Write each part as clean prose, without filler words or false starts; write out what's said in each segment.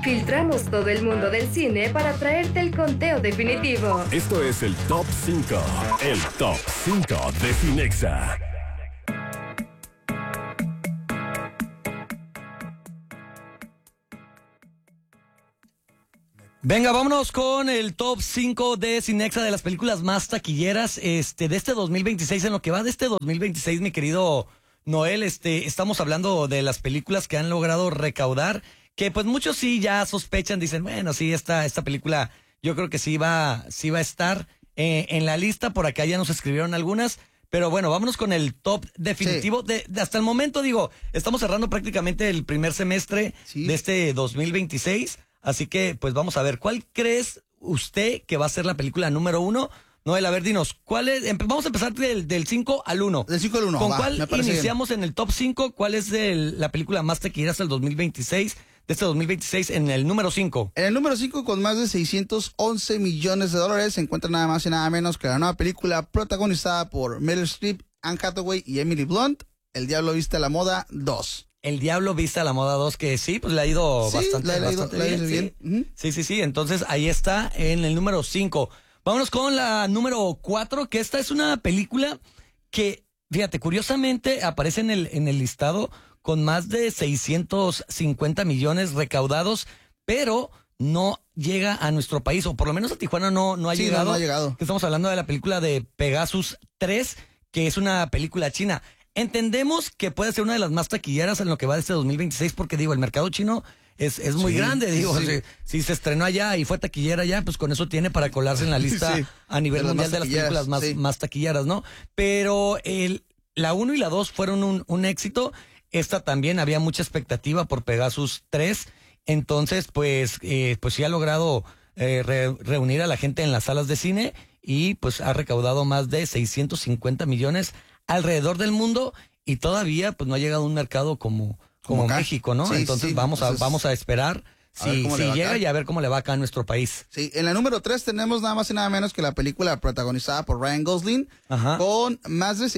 Filtramos todo el mundo del cine para traerte el conteo definitivo. Esto es el Top 5. El Top 5 de Cinexa. Venga, vámonos con el Top 5 de Cinexa de las películas más taquilleras de este 2026. En lo que va de este 2026, mi querido Noel, estamos hablando de las películas que han logrado recaudar, que pues muchos sí ya sospechan, dicen, bueno, sí, esta película yo creo que sí va a estar en la lista. Por acá ya nos escribieron algunas, pero bueno, vámonos con el top definitivo. Sí. De hasta el momento, digo, estamos cerrando prácticamente el primer semestre de este 2026, así que pues vamos a ver, ¿cuál crees usted que va a ser la película número 1? Noel, a ver, dinos, ¿cuál es? Vamos a empezar del 5 al 1. Del 5 al 1. ¿Con cuál iniciamos en el top 5? ¿Cuál es la película más taquillera hasta el 2026? De este 2026 en el número 5. En el número 5, con más de 611 millones de dólares, se encuentra nada más y nada menos que la nueva película protagonizada por Meryl Streep, Anne Hathaway y Emily Blunt, El Diablo Viste a la Moda 2. El Diablo Viste a la Moda 2, que sí, pues le ha ido bastante bien. Sí. Entonces ahí está en el número 5. Vámonos con la número 4, que esta es una película que, fíjate, curiosamente aparece en el listado con más de 650 millones recaudados, pero no llega a nuestro país, o por lo menos a Tijuana no ha llegado. No ha llegado. Estamos hablando de la película de Pegasus 3, que es una película china. Entendemos que puede ser una de las más taquilleras en lo que va de este 2026, porque digo, el mercado chino es muy grande, digo, si se estrenó allá y fue taquillera allá, pues con eso tiene para colarse en la lista a nivel mundial de las películas más taquilleras, ¿no? Pero la 1 y la 2 fueron un éxito. Esta también había mucha expectativa por Pegasus 3, entonces pues sí ha logrado reunir a la gente en las salas de cine y pues ha recaudado más de 650 millones alrededor del mundo, y todavía pues no ha llegado a un mercado como México, ¿no? Entonces vamos a esperar si llega y a ver cómo le va acá en nuestro país. Sí, en la número 3 tenemos nada más y nada menos que la película protagonizada por Ryan Gosling, con más de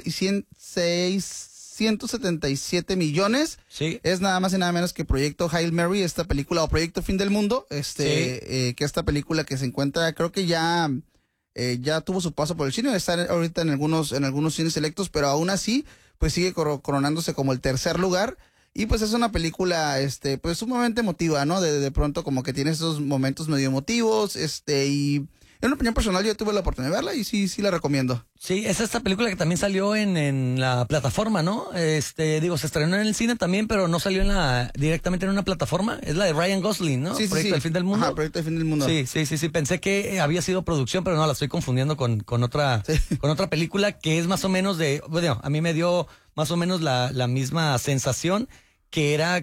177 millones. Sí. Es nada más y nada menos que Proyecto Hail Mary, esta película, o Proyecto Fin del Mundo, que esta película que se encuentra, creo que ya tuvo su paso por el cine, está ahorita en algunos cines selectos, pero aún así pues sigue coronándose como el tercer lugar. Y pues es una película pues sumamente emotiva, ¿no? De pronto como que tiene esos momentos medio emotivos, y en una opinión personal yo tuve la oportunidad de verla y sí la recomiendo. Sí, es esta película que también salió en la plataforma, ¿no? Digo, se estrenó en el cine también, pero no salió directamente en una plataforma. Es la de Ryan Gosling, ¿no? Sí, Proyecto del Fin del Mundo. Ajá, Proyecto del Fin del Mundo. Sí. Pensé que había sido producción, pero no, la estoy confundiendo con otra película que es más o menos bueno, a mí me dio más o menos la misma sensación, que era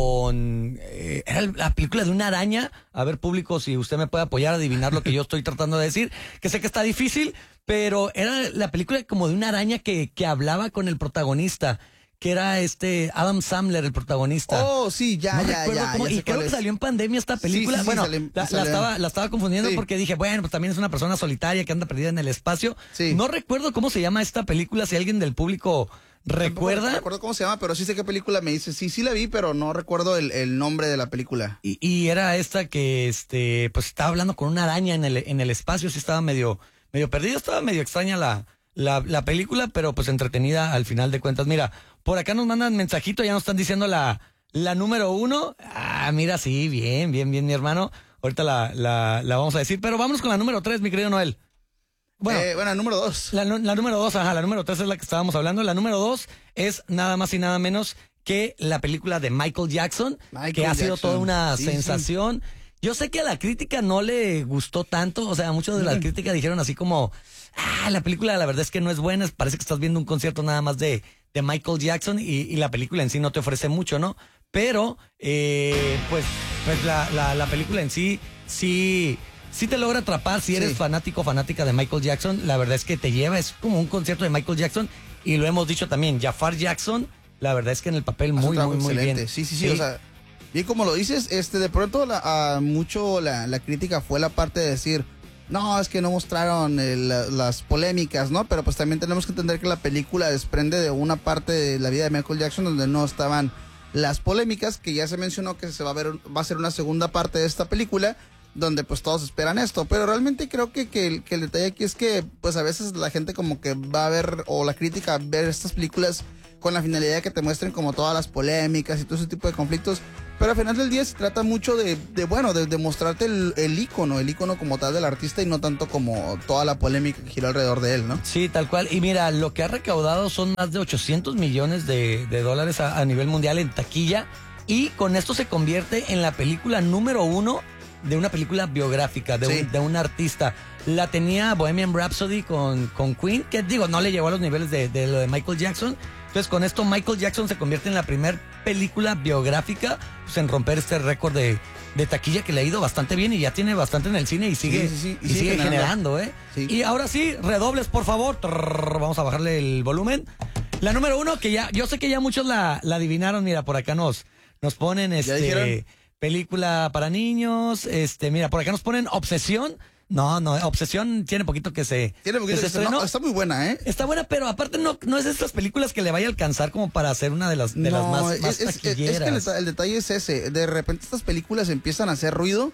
era la película de una araña. A ver, público, si usted me puede apoyar a adivinar lo que yo estoy tratando de decir, que sé que está difícil, pero era la película como de una araña que hablaba con el protagonista, que era Adam Sandler, el protagonista. Oh, sí, ya. Y creo que salió en pandemia esta película. Sí, bueno, la estaba confundiendo porque dije, bueno, pues también es una persona solitaria que anda perdida en el espacio. Sí. No recuerdo cómo se llama esta película, si alguien del público ¿recuerda? No recuerdo cómo se llama, pero sí sé qué película me dice. Sí la vi, pero no recuerdo el nombre de la película. Y era esta que pues estaba hablando con una araña en el espacio. Sí, estaba medio perdido, estaba medio extraña la película, pero pues entretenida al final de cuentas. Mira, por acá nos mandan mensajito, ya nos están diciendo la número 1. Ah, mira, sí, bien, mi hermano. Ahorita la vamos a decir, pero vámonos con la número 3, mi querido Noel. Bueno, número 2. La número 2, la número 3 es la que estábamos hablando. La número 2 es nada más y nada menos que la película de Michael Jackson, que ha sido toda una sensación. Yo sé que a la crítica no le gustó tanto, o sea, muchos de la crítica dijeron así como, la película la verdad es que no es buena, parece que estás viendo un concierto nada más de Michael Jackson y la película en sí no te ofrece mucho, ¿no? Pero, pues la película en sí te logra atrapar si eres fanática de Michael Jackson. La verdad es que te lleva, es como un concierto de Michael Jackson, y lo hemos dicho también, Jafar Jackson, la verdad es que en el papel muy bien. Sí, o sea, bien como lo dices, de pronto mucho la crítica fue la parte de decir, no, es que no mostraron las polémicas, ¿no? Pero pues también tenemos que entender que la película desprende de una parte de la vida de Michael Jackson donde no estaban las polémicas, que ya se mencionó que va a ser una segunda parte de esta película, donde pues todos esperan esto, pero realmente creo que el detalle aquí es que pues a veces la gente como que va a ver, o la crítica va a ver estas películas con la finalidad de que te muestren como todas las polémicas y todo ese tipo de conflictos, pero al final del día se trata mucho de mostrarte el ícono como tal del artista y no tanto como toda la polémica que gira alrededor de él, ¿no? Sí, tal cual. Y mira, lo que ha recaudado son más de 800 millones de dólares a nivel mundial en taquilla, y con esto se convierte en la película número 1 de una película biográfica de un artista. La tenía Bohemian Rhapsody con Queen, que digo, no le llegó a los niveles de lo de Michael Jackson. Entonces con esto Michael Jackson se convierte en la primera película biográfica pues, en romper este récord de taquilla, que le ha ido bastante bien y ya tiene bastante en el cine y sigue, sigue generando, ¿eh? Sí. Y ahora sí, redobles por favor. Vamos a bajarle el volumen. La número 1, que ya, yo sé que ya muchos la adivinaron. Mira, por acá nos ponen película para niños. Mira, por acá nos ponen Obsesión. No, Obsesión tiene poquito que se estrenó. No, está muy buena, ¿eh? Está buena, pero aparte no es de estas películas que le vaya a alcanzar como para hacer una de las más taquilleras. Es que el detalle es ese. De repente estas películas empiezan a hacer ruido.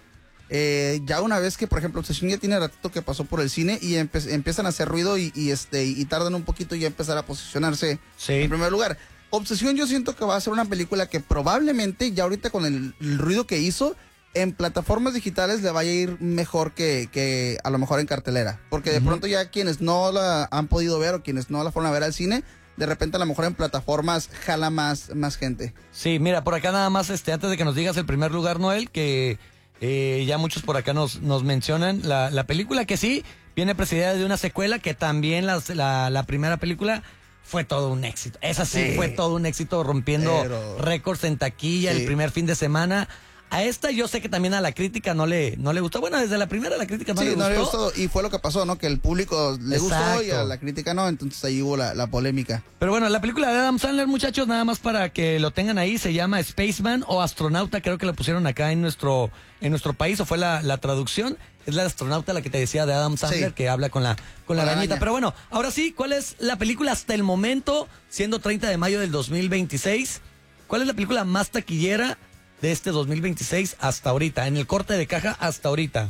Ya una vez que, por ejemplo, Obsesión ya tiene ratito que pasó por el cine y empiezan a hacer ruido y tardan un poquito ya empezar a posicionarse en primer lugar. Obsesión yo siento que va a ser una película que probablemente ya ahorita con el ruido que hizo en plataformas digitales le vaya a ir mejor que a lo mejor en cartelera, porque de pronto ya quienes no la han podido ver o quienes no la fueron a ver al cine, de repente a lo mejor en plataformas jala más gente. Sí, mira, por acá nada más antes de que nos digas el primer lugar, Noel, que ya muchos por acá nos mencionan la película, que sí viene precedida de una secuela, que también la primera película fue todo un éxito. Esa sí fue todo un éxito, rompiendo récords en taquilla el primer fin de semana. A esta yo sé que también a la crítica no le gustó. Bueno, desde la primera la crítica no le gustó. Y fue lo que pasó, ¿no? Que el público le gustó y a la crítica no, entonces ahí hubo la polémica. Pero bueno, la película de Adam Sandler, muchachos, nada más para que lo tengan ahí, se llama Spaceman o Astronauta, creo que lo pusieron acá en nuestro país, o fue la traducción. Es la astronauta la que te decía de Adam Sandler, que habla con la arañita. Pero bueno, ahora sí, ¿cuál es la película hasta el momento, siendo 30 de mayo del 2026? ¿Cuál es la película más taquillera de este 2026 hasta ahorita, en el corte de caja hasta ahorita?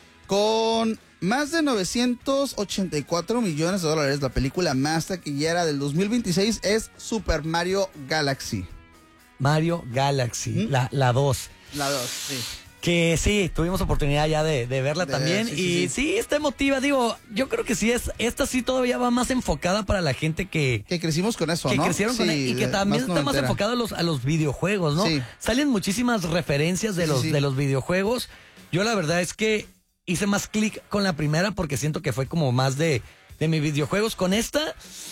Con más de 984 millones de dólares, la película más taquillera del 2026 es Super Mario Galaxy. Mario Galaxy, la 2. La 2, sí. Que sí, tuvimos oportunidad ya de verla también. Sí, está emotiva. Digo, yo creo que sí esta sí todavía va más enfocada para la gente que crecimos con eso, ¿no? Que crecieron con y que también está más enfocada a los videojuegos, ¿no? Sí. Salen muchísimas referencias de los videojuegos. Yo la verdad es que hice más clic con la primera porque siento que fue como más de mis videojuegos. Con esta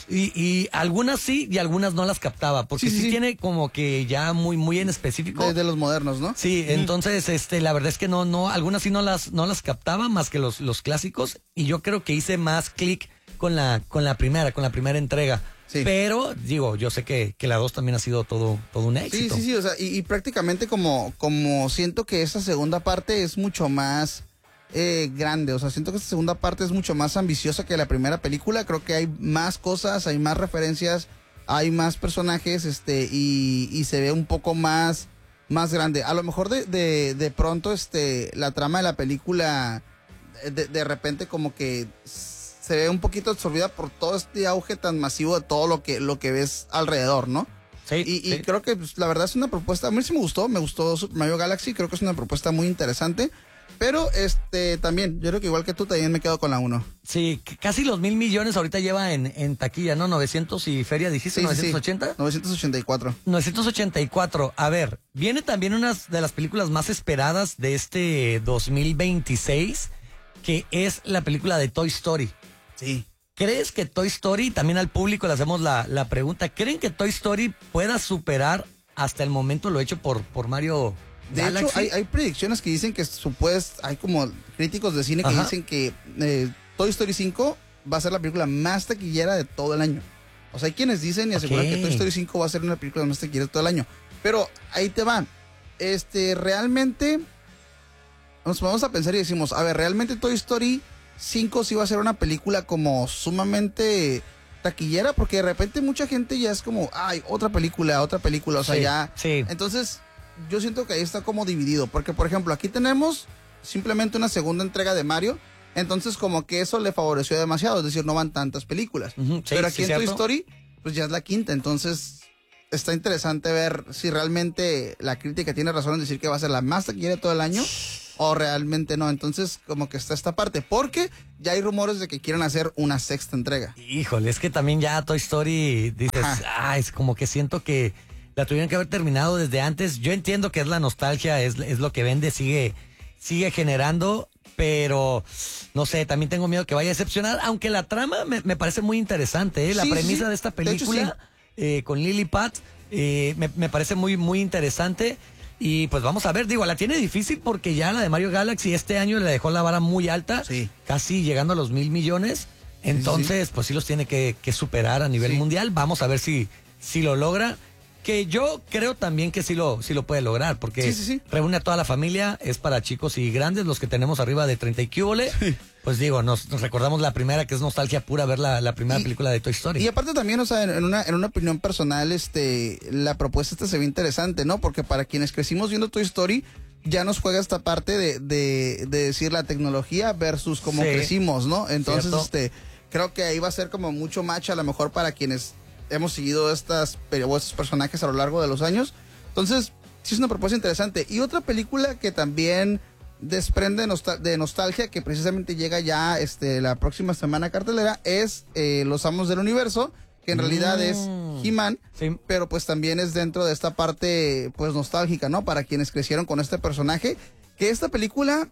y algunas sí y algunas no las captaba, porque sí tiene como que ya muy en específico de los modernos, ¿no? Sí, entonces la verdad es que no algunas sí no las captaba más que los clásicos, y yo creo que hice más clic con la primera entrega. Sí. Pero digo, yo sé que la 2 también ha sido todo un éxito. Sí, o sea, y prácticamente como siento que esa segunda parte es mucho más grande, o sea, siento que esta segunda parte es mucho más ambiciosa que la primera película. Creo que hay más cosas, hay más referencias, hay más personajes, y se ve un poco más grande. A lo mejor de pronto, la trama de la película, de repente como que se ve un poquito absorbida por todo este auge tan masivo de todo lo que ves alrededor, ¿no? Sí, y creo que pues, la verdad es una propuesta, a mí sí me gustó Super Mario Galaxy, creo que es una propuesta muy interesante. Pero también, yo creo que igual que tú también me quedo con la 1. Sí, casi los 1,000 millones ahorita lleva en taquilla, ¿no? 900 y feria, dijiste, sí, 980. Sí. 984. 984. A ver, viene también una de las películas más esperadas de este 2026, que es la película de Toy Story. Sí. ¿Crees que Toy Story, también al público le hacemos la pregunta, ¿creen que Toy Story pueda superar hasta el momento lo hecho por Mario Galaxy? De hecho, hay predicciones que dicen que hay como críticos de cine que dicen que Toy Story 5 va a ser la película más taquillera de todo el año. O sea, hay quienes dicen y aseguran que Toy Story 5 va a ser una película más taquillera de todo el año. Pero ahí te van. Realmente nos vamos a pensar y decimos, a ver, realmente Toy Story 5 sí va a ser una película como sumamente taquillera, porque de repente mucha gente ya es como, ay, otra película, o sea, ya. Sí. Entonces, yo siento que ahí está como dividido, porque por ejemplo, aquí tenemos simplemente una segunda entrega de Mario, entonces como que eso le favoreció demasiado, es decir, no van tantas películas. Pero aquí en Toy Story, pues ya es la quinta, entonces está interesante ver si realmente la crítica tiene razón en decir que va a ser la más taquillera de todo el año o realmente no. Entonces como que está esta parte, porque ya hay rumores de que quieren hacer una sexta entrega. Híjole, es que también ya Toy Story, dices, es como que siento que la tuvieron que haber terminado desde antes. Yo entiendo que es la nostalgia, es lo que vende, sigue generando, pero no sé, también tengo miedo que vaya a decepcionar, aunque la trama me parece muy interesante, la premisa de esta película, de hecho, con Lily Pat, me parece muy, muy interesante. Y pues vamos a ver, digo, la tiene difícil porque ya la de Mario Galaxy este año le dejó la vara muy alta, casi llegando a los 1,000 millones. Entonces, pues sí los tiene que superar a nivel mundial. Vamos a ver si lo logra. Que yo creo también que sí lo puede lograr, porque reúne a toda la familia, es para chicos y grandes, los que tenemos arriba de 30 y cúbole. Pues digo, nos recordamos la primera, que es nostalgia pura, ver la primera película de Toy Story. Y aparte también, o sea, en una opinión personal, la propuesta se ve interesante, ¿no? Porque para quienes crecimos viendo Toy Story, ya nos juega esta parte de decir la tecnología versus cómo crecimos, ¿no? Entonces, creo que ahí va a ser como mucho match a lo mejor para quienes hemos seguido estos personajes a lo largo de los años. Entonces, sí es una propuesta interesante. Y otra película que también desprende de nostalgia, que precisamente llega ya la próxima semana a cartelera, es Los Amos del Universo, que en realidad es He-Man, pero pues también es dentro de esta parte pues nostálgica, ¿no? Para quienes crecieron con este personaje, que esta película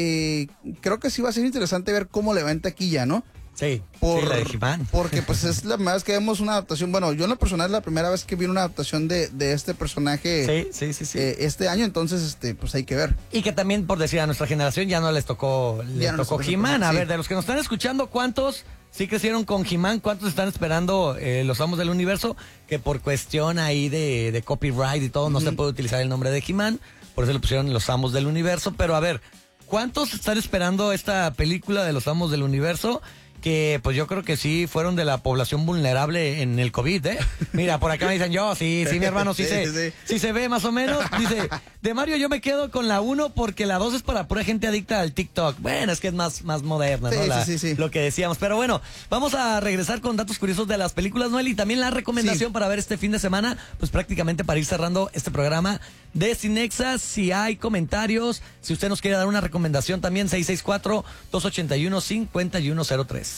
creo que sí va a ser interesante ver cómo le va en taquilla, ¿no? Sí, la de He-Man. Porque pues es la primera vez que vemos una adaptación. Bueno, yo en lo personal es la primera vez que vi una adaptación de este personaje este año, entonces pues hay que ver. Y que también, por decir, a nuestra generación ya no les tocó He-Man. A ver, de los que nos están escuchando, ¿cuántos sí crecieron con He-Man? ¿Cuántos están esperando Los Amos del Universo? Que por cuestión ahí de copyright y todo no se puede utilizar el nombre de He-Man, por eso le pusieron Los Amos del Universo. Pero a ver, ¿cuántos están esperando esta película de Los Amos del Universo? Que pues yo creo que sí fueron de la población vulnerable en el COVID, ¿eh? Mira, por acá me dicen sí, mi hermano, sí se ve más o menos. Dice, de Mario yo me quedo con la 1 porque la 2 es para pura gente adicta al TikTok. Bueno, es que es más moderna, ¿no? Lo que decíamos. Pero bueno, vamos a regresar con datos curiosos de las películas, Noel, y también la recomendación para ver este fin de semana, pues prácticamente para ir cerrando este programa de Cinexa. Si hay comentarios, si usted nos quiere dar una recomendación también, 664-281-5103.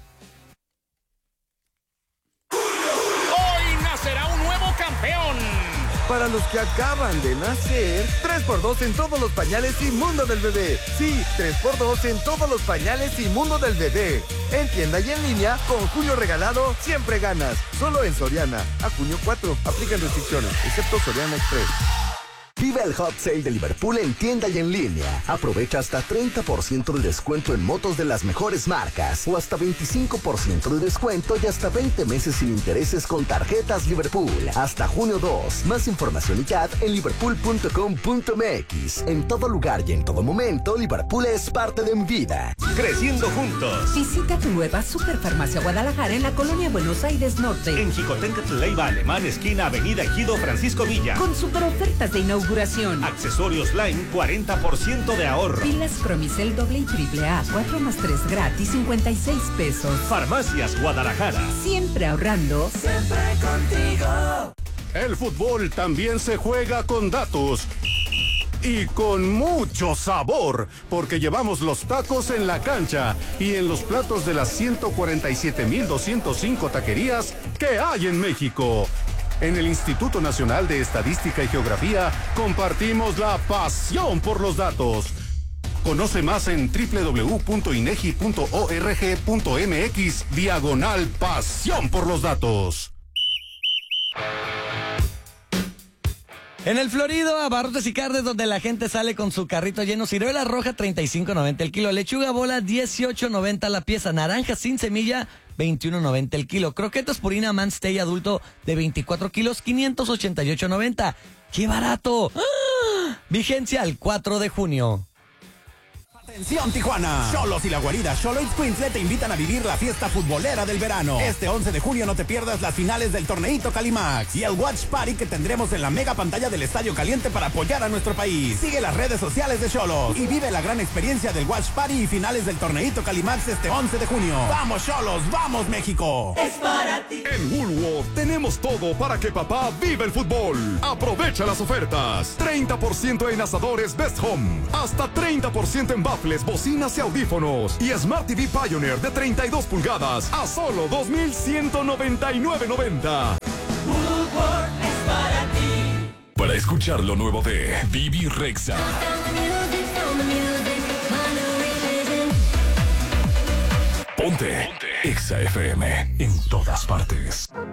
Hoy nacerá un nuevo campeón. Para los que acaban de nacer, 3x2 en todos los pañales y mundo del bebé. Sí, 3x2 en todos los pañales y mundo del bebé. En tienda y en línea, con Julio Regalado, siempre ganas. Solo en Soriana. A junio 4. Aplican restricciones, excepto Soriana Express. Vive el Hot Sale de Liverpool en tienda y en línea. Aprovecha hasta 30% de descuento en motos de las mejores marcas o hasta 25% de descuento y hasta 20 meses sin intereses con tarjetas Liverpool. Hasta junio 2. Más información y chat en liverpool.com.mx. En todo lugar y en todo momento, Liverpool es parte de mi vida. Creciendo juntos. Visita tu nueva Superfarmacia Guadalajara en la colonia Buenos Aires Norte. En Jicotencatl, Leiva Alemán, esquina Avenida Ejido Francisco Villa. Con super ofertas de inauguración. Accesorios Line, 40% de ahorro. Pilas Promicel doble y triple A, 4+3 gratis, 56 pesos. Farmacias Guadalajara. Siempre ahorrando. Siempre contigo. El fútbol también se juega con datos. Y con mucho sabor, porque llevamos los tacos en la cancha y en los platos de las 147,205 taquerías que hay en México. En el Instituto Nacional de Estadística y Geografía compartimos la pasión por los datos. Conoce más en www.inegi.org.mx/pasión por los datos. En el Florido, Abarrotes y Carnes, donde la gente sale con su carrito lleno, ciruela roja 35.90 el kilo, lechuga bola 18.90 la pieza, naranja sin semilla 21.90 el kilo, croquetas purina Manstay adulto de 24 kilos 588.90. ¡Qué barato! ¡Ah! Vigencia al 4 de junio. Atención Tijuana, Xolos y la guarida Xolo Escuincle te invitan a vivir la fiesta futbolera del verano. Este 11 de junio no te pierdas las finales del torneito Calimax y el Watch Party que tendremos en la mega pantalla del Estadio Caliente para apoyar a nuestro país. Sigue las redes sociales de Xolos y vive la gran experiencia del Watch Party y finales del torneito Calimax este 11 de junio. ¡Vamos Xolos! ¡Vamos México! Es para ti. En Woolworth tenemos todo para que papá viva el fútbol. Aprovecha las ofertas. 30% en asadores Best Home. Hasta 30% en baffles, bocinas y audífonos. Y Smart TV Pioneer de 32 pulgadas a solo $2,199.90. Para escuchar lo nuevo de Bibi Rexha. Ponte Exa FM en todas partes.